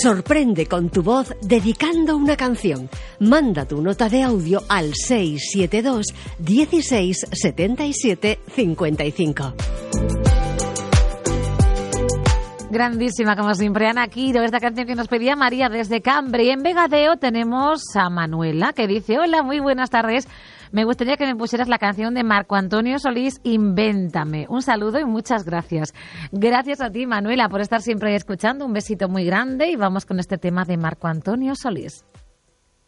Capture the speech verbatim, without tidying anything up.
Sorprende con tu voz dedicando una canción. Manda tu nota de audio al seis siete dos, dieciséis, setenta y siete, cincuenta y cinco. Grandísima, como siempre, Ana Quiro, esta canción que nos pedía María desde Cambre. Y en Vegadeo tenemos a Manuela, que dice: hola, muy buenas tardes. Me gustaría que me pusieras la canción de Marco Antonio Solís, Invéntame. Un saludo y muchas gracias. Gracias a ti, Manuela, por estar siempre escuchando. Un besito muy grande y vamos con este tema de Marco Antonio Solís.